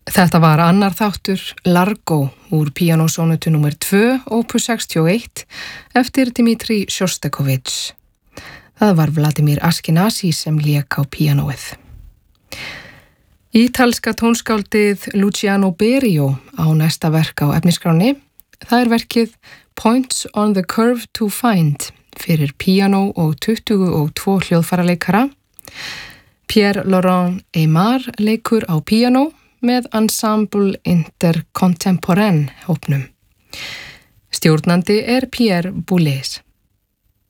Þetta var annar þáttur Largo úr píanósónutu nr. 2, opus 61, eftir Dmitri Sjostakovich. Það var Vladimir Ashkenazy sem lék á píanóið. Ítalska tónskáldið Luciano Berio á næsta verk á efnisskráni. Það er verkið Points on the Curve to Find fyrir píanó og 22 hljóðfæraleikara. Pierre-Laurent Aimard leikur á píanó með Ensemble Intercontemporain hópnum. Stjórnandi er Pierre Boulez.